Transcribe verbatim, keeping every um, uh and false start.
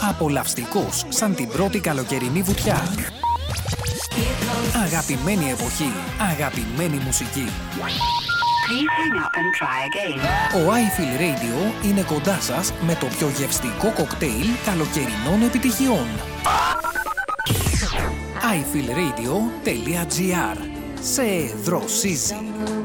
Απολαυστικός σαν την πρώτη καλοκαιρινή βουτιά. Αγαπημένη εποχή, αγαπημένη μουσική. Ο iFeel Radio είναι κοντά σας με το πιο γευστικό κοκτέιλ καλοκαιρινών επιτυχιών. άι φιλ ρέιντιο τελεία τζι άρ. Σε δροσίζει.